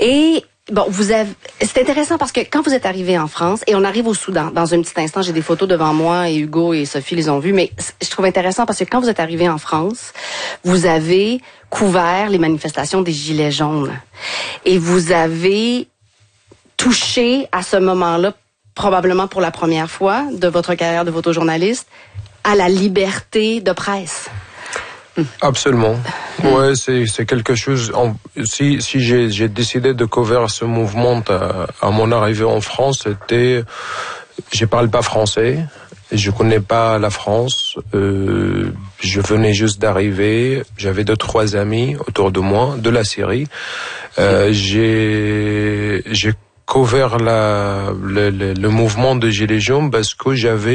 Et bon, c'est intéressant parce que quand vous êtes arrivé en France, et on arrive au Soudan, dans un petit instant, j'ai des photos devant moi et Hugo et Sophie les ont vues, mais je trouve intéressant parce que quand vous êtes arrivé en France, vous avez couvert les manifestations des Gilets jaunes. Et vous avez touché à ce moment-là, probablement pour la première fois de votre carrière de photojournaliste, à la liberté de presse. Absolument. Ouais, c'est quelque chose. Si j'ai décidé de couvrir ce mouvement à mon arrivée en France, je parle pas français, je connais pas la France. Je venais juste d'arriver. J'avais 2-3 amis autour de moi de la Syrie. J'ai couvert le mouvement de Gilets jaunes parce que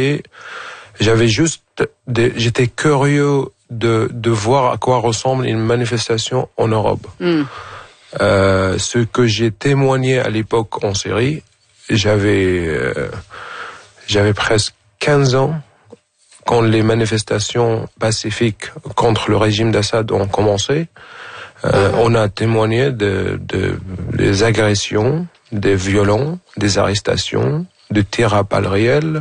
j'étais curieux de voir à quoi ressemble une manifestation en Europe. Ce que j'ai témoigné à l'époque en Syrie, j'avais presque 15 ans quand les manifestations pacifiques contre le régime d'Assad ont commencé. On a témoigné des agressions, des viols, des arrestations, de tirs à balles réelles.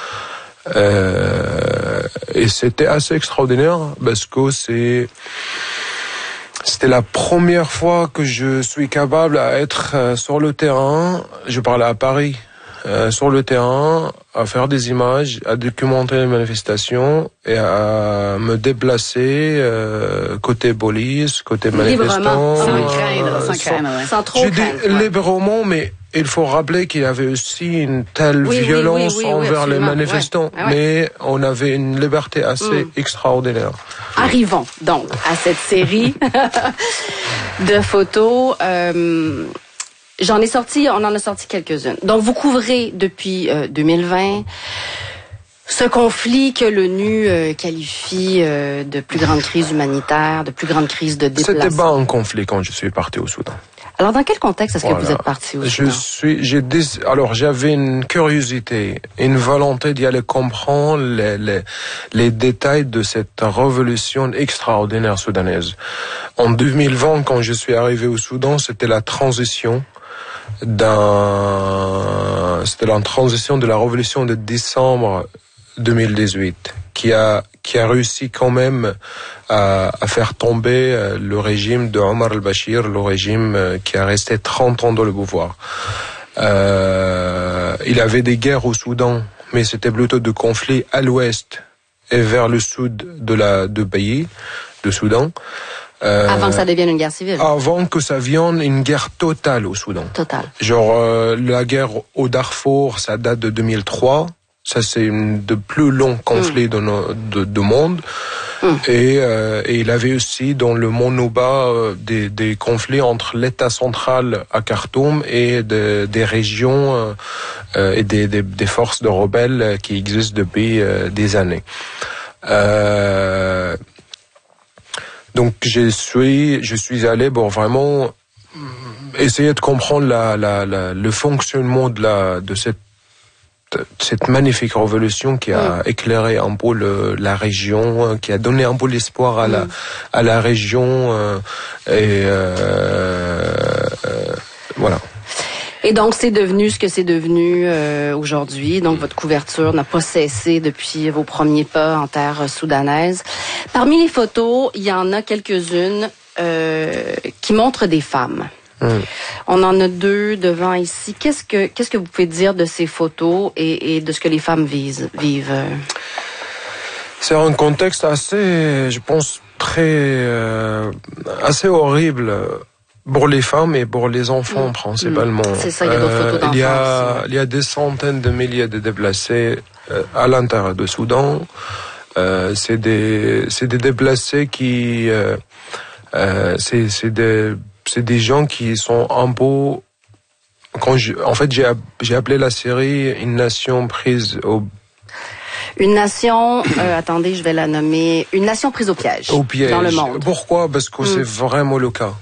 Et c'était assez extraordinaire parce que c'était la première fois que je suis capable à être sur le terrain. Je parlais à Paris, sur le terrain, à faire des images, à documenter les manifestations et à me déplacer côté police, côté manifestants. Sans craindre, sans trop craindre. Je dis librement, mais il faut rappeler qu'il y avait aussi une telle violence envers les manifestants, mais on avait une liberté assez extraordinaire. Arrivons donc à cette série de photos. On en a sorti quelques-unes. Donc vous couvrez depuis 2020 ce conflit que l'ONU qualifie de plus grande crise humanitaire, de plus grande crise de déplacement. C'était pas un conflit quand je suis parti au Soudan. Alors, dans quel contexte est-ce que vous êtes parti au Soudan? J'avais une curiosité, une volonté d'y aller comprendre les détails de cette révolution extraordinaire soudanaise. En 2020, quand je suis arrivé au Soudan, c'était la transition de la révolution de décembre 2018 qui a réussi quand même à faire tomber le régime de Omar al-Bashir, le régime qui a resté 30 ans dans le pouvoir. Il avait des guerres au Soudan, mais c'était plutôt de conflits à l'ouest et vers le sud de pays, de Soudan. Avant que ça devienne une guerre civile. Avant que ça vienne une guerre totale au Soudan. Totale. Genre, la guerre au Darfour, ça date de 2003. Ça, c'est une de plus longs conflits de monde. Et il avait aussi dans le Mont Nouba des conflits entre l'État central à Khartoum et des régions et des forces de rebelles qui existent depuis des années. Donc je suis allé pour vraiment essayer de comprendre le fonctionnement de cette magnifique révolution qui a éclairé un peu la région, qui a donné un peu l'espoir à la région voilà. Et donc, c'est devenu ce que c'est devenu aujourd'hui. Donc, votre couverture n'a pas cessé depuis vos premiers pas en terre soudanaise. Parmi les photos, il y en a quelques-unes qui montrent des femmes. On en a 2 devant ici. Qu'est-ce que vous pouvez dire de ces photos et de ce que les femmes vivent? C'est un contexte assez, je pense, assez horrible pour les femmes et pour les enfants principalement. C'est ça, il y a d'autres photos d'enfants. Il y a des centaines de milliers de déplacés à l'intérieur du Soudan. C'est des déplacés qui c'est des gens qui sont un peu j'ai appelé la série une nation prise au Une nation, attendez, je vais la nommer, une nation prise au piège. Dans le monde. Pourquoi? Parce que c'est vraiment le cas.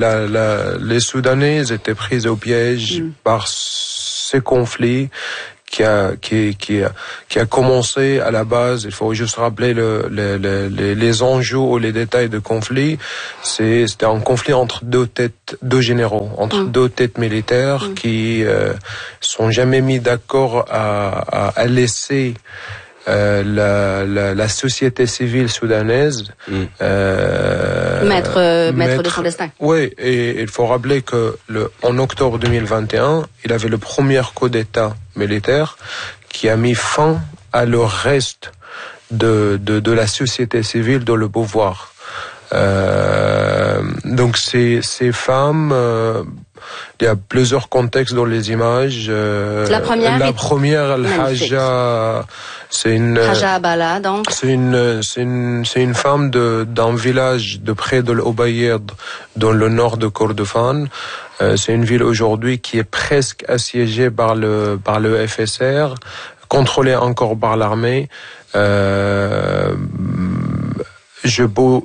Les Soudanais étaient pris au piège par ces conflits qui a commencé à la base. Il faut juste rappeler les enjeux ou les détails de conflit. C'était un conflit entre deux généraux, entre deux têtes militaires qui sont jamais mis d'accord à laisser la société civile soudanaise maître de son destin. Oui, et il faut rappeler que en octobre 2021, il avait le premier coup d'État militaire qui a mis fin à le reste de la société civile dans le pouvoir. Donc ces femmes, il y a plusieurs contextes dans les images. La première, Al-Haja, c'est une Haja Abala, donc. C'est une femme d'un village de près de l'Obaïd, dans le nord de Kordofan. C'est une ville aujourd'hui qui est presque assiégée par le FSR, contrôlée encore par l'armée. Je peux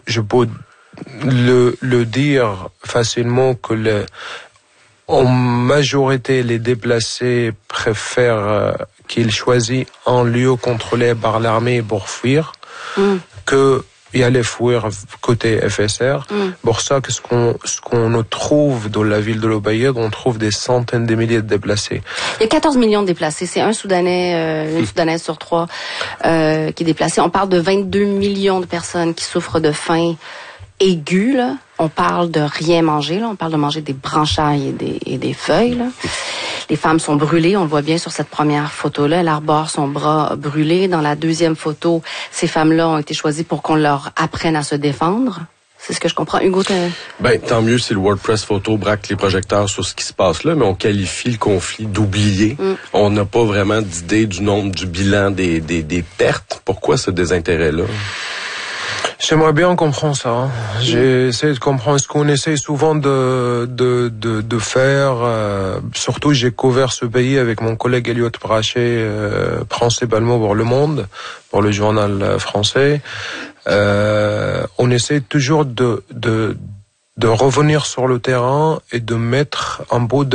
le dire facilement que en majorité, les déplacés préfèrent qu'ils choisissent un lieu contrôlé par l'armée pour fuir que y aller fuir côté FSR. Pour ça que ce qu'on trouve dans la ville de l'Obaïd, on trouve des centaines de milliers de déplacés. Il y a 14 millions de déplacés. C'est un Soudanais, une Soudanaise sur 3 qui est déplacée. On parle de 22 millions de personnes qui souffrent de faim aiguë, là. On parle de rien manger, là. On parle de manger des branchailles et des feuilles, là. Les femmes sont brûlées, on le voit bien sur cette première photo-là. Elle arbore son bras brûlé. Dans la deuxième photo, ces femmes-là ont été choisies pour qu'on leur apprenne à se défendre. C'est ce que je comprends. Hugo, tant mieux si le WordPress Photo braque les projecteurs sur ce qui se passe là, mais on qualifie le conflit d'oublié. On n'a pas vraiment d'idée du nombre, du bilan des pertes. Pourquoi ce désintérêt-là? J'aimerais bien comprendre ça. J'ai essayé de comprendre ce qu'on essaie souvent de faire. Surtout, j'ai couvert ce pays avec mon collègue Elliot Brachet, principalement pour Le Monde, pour le journal français. On essaie toujours de revenir sur le terrain et de mettre un bout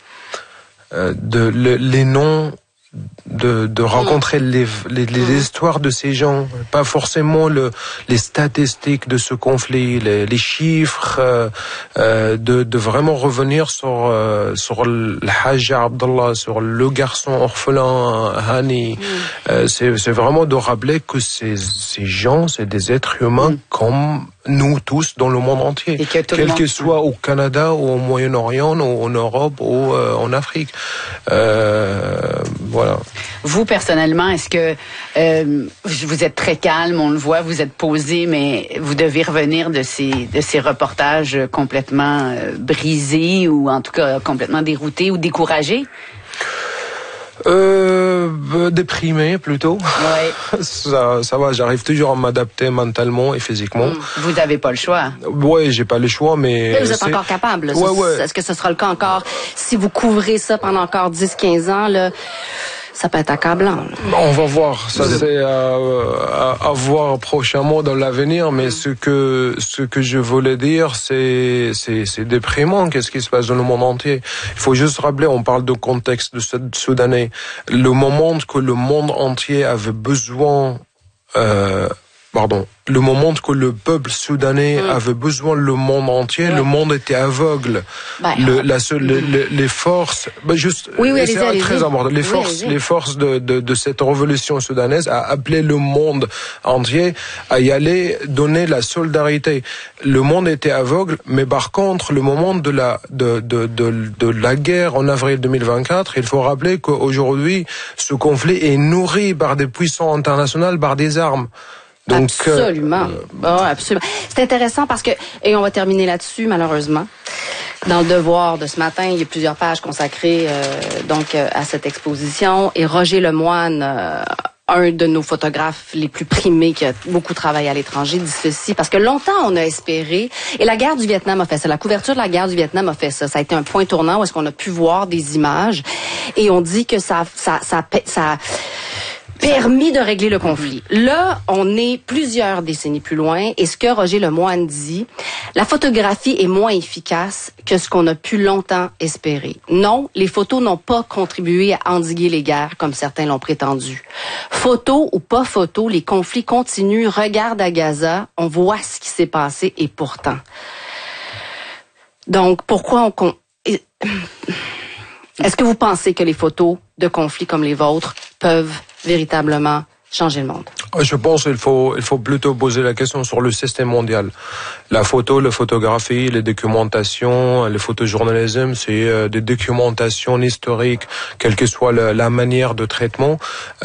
les noms. De rencontrer les histoires de ces gens, pas forcément les statistiques de ce conflit, les chiffres, de vraiment revenir sur l'Haja Abdallah, sur le garçon orphelin Hani. C'est vraiment de rappeler que ces gens, c'est des êtres humains comme nous tous dans le monde entier, quel que soit au Canada ou au Moyen-Orient ou en Europe ou en Afrique. Voilà. Vous, personnellement, est-ce que vous êtes très calme, on le voit, vous êtes posé, mais vous devez revenir de ces reportages complètement brisés ou en tout cas complètement déroutés ou découragés? Déprimé plutôt. Ouais. Ça va, j'arrive toujours à m'adapter mentalement et physiquement. Vous n'avez pas le choix. Ouais, j'ai pas le choix, mais vous êtes encore capable. Là. Ouais. Est-ce que ce sera le cas encore si vous couvrez ça pendant encore 10-15 ans là? Ça peut être accablant. On va voir. Ça, c'est à voir prochainement dans l'avenir. Mais ce que je voulais dire, c'est déprimant. Qu'est-ce qui se passe dans le monde entier? Il faut juste rappeler, on parle de contexte de ce Soudanais. Le moment que le monde entier avait besoin, le moment que le peuple soudanais avait besoin le monde entier, le monde était aveugle. Les forces, c'est très important. Les forces de cette révolution soudanaise a appelé le monde entier à y aller donner la solidarité. Le monde était aveugle, mais par contre, le moment de la guerre en avril 2024, il faut rappeler qu'aujourd'hui, ce conflit est nourri par des puissances internationales, par des armes. Donc, absolument. Absolument. C'est intéressant parce que, et on va terminer là-dessus, malheureusement. Dans le Devoir de ce matin, il y a plusieurs pages consacrées à cette exposition. Et Roger Lemoine, un de nos photographes les plus primés, qui a beaucoup travaillé à l'étranger, dit ceci, parce que longtemps on a espéré, et la guerre du Vietnam a fait ça, la couverture de la guerre du Vietnam a fait ça. Ça a été un point tournant où est-ce qu'on a pu voir des images, et on dit que ça permis de régler le conflit. Là, on est plusieurs décennies plus loin et ce que Roger Lemoine dit, la photographie est moins efficace que ce qu'on a pu longtemps espérer. Non, les photos n'ont pas contribué à endiguer les guerres comme certains l'ont prétendu. Photo ou pas photo, les conflits continuent. Regarde à Gaza, on voit ce qui s'est passé et pourtant. Donc, pourquoi est-ce que vous pensez que les photos de conflits comme les vôtres peuvent véritablement changer le monde? Je pense qu'il faut plutôt poser la question sur le système mondial. La photo, la photographie, les documentations, le photojournalisme, c'est des documentations historiques, quelle que soit la manière de traitement.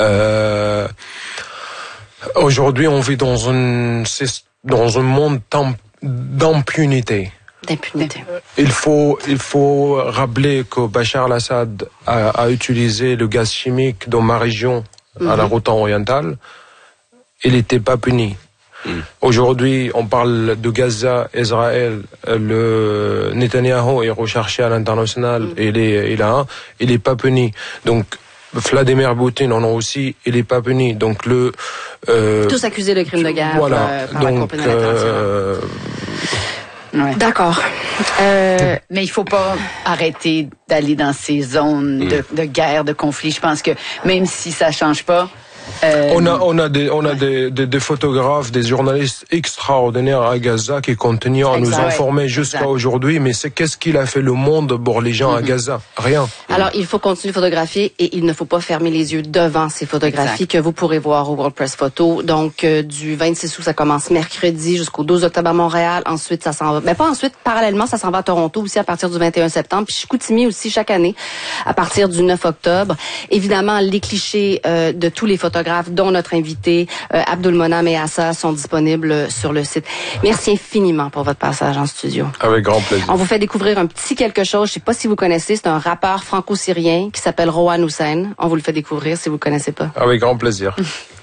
Aujourd'hui, on vit dans un monde d'impunité. Il faut rappeler que Bachar al-Assad a utilisé le gaz chimique dans ma région, à la Ghouta orientale. Il n'était pas puni. Aujourd'hui, on parle de Gaza, Israël, le Netanyahou est recherché à l'international, il est pas puni. Donc, Vladimir Poutine en a aussi, il est pas puni. Donc tous accusés de crimes de guerre par la compagnie internationale. Ouais. D'accord. Mais il faut pas arrêter d'aller dans ces zones de guerre, de conflit. Je pense que même si ça change pas, on a des photographes, des journalistes extraordinaires à Gaza qui continuent à nous informer jusqu'à aujourd'hui. Mais qu'est-ce qu'il a fait le monde pour les gens à Gaza? Rien. Alors, il faut continuer de photographier et il ne faut pas fermer les yeux devant ces photographies que vous pourrez voir au World Press Photo. Donc, du 26 août, ça commence mercredi jusqu'au 12 octobre à Montréal. Ensuite, ça s'en va. Mais pas ensuite, parallèlement, ça s'en va à Toronto aussi à partir du 21 septembre. Puis Chicoutimi aussi chaque année à partir du 9 octobre. Évidemment, les clichés de tous les photographes, dont notre invité Abdulmonam et Assa, sont disponibles sur le site. Merci infiniment pour votre passage en studio. Avec grand plaisir. On vous fait découvrir un petit quelque chose. Je sais pas si vous connaissez, c'est un rappeur franco-syrien qui s'appelle Rohan Hussein. On vous le fait découvrir si vous le connaissez pas. Avec grand plaisir.